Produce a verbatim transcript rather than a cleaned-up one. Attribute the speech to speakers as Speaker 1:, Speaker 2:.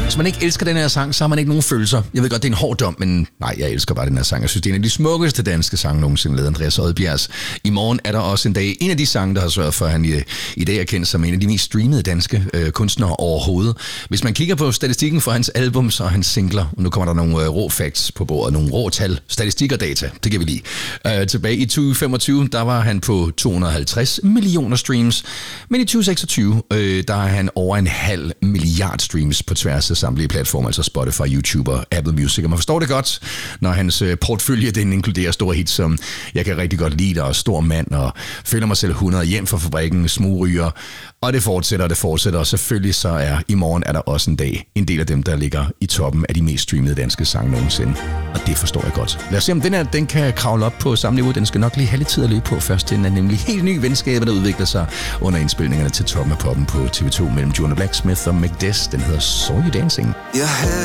Speaker 1: Hvis man ikke elsker den her sang, så har man ikke nogen følelser. Jeg ved godt, det er en hård dom, men nej, jeg elsker bare den her sang. Jeg synes, det er en af de smukkeste danske sange nogensinde lavet, Andreas Odbjergs. I morgen er der også en dag, en af de sange, der har sørget for, at han i, i dag er kendt som en af de mest streamede danske øh, kunstnere overhovedet. Hvis man kigger på statistikken for hans albums og hans singler, og nu kommer der nogle øh, rå facts på bordet, nogle rå tal, statistik og data, det kan vi lide. Øh, tilbage i tyve femogtyve, der var han på to hundrede og halvtreds millioner streams, men i tyve seksogtyve, øh, der er han over en halv milliard streams på tværs af samtlige platformer, altså Spotify, YouTube og Apple Music. Og man forstår det godt, når hans øh, portfølje, den inkluderer store hits som Jeg kan rigtig godt lide dig, og Stor mand, og Føler mig selv hundrede, Hjem fra fabrikken, Smugryger, og det fortsætter, og det fortsætter, og selvfølgelig så er i morgen er der også en dag en del af dem, der ligger i toppen af de mest streamede danske sange nogensinde, og det forstår jeg godt. Lad os se, om den her, den kan kravle op på samme niveau. Den skal nok lige have lidt tid at løbe på først. Den er nemlig helt ny venskaber, der udvikler sig under indspilningerne til toppen af poppen på T V to mellem Joanna Blacksmith og Mc Des. Den hedder Saw You Dancing.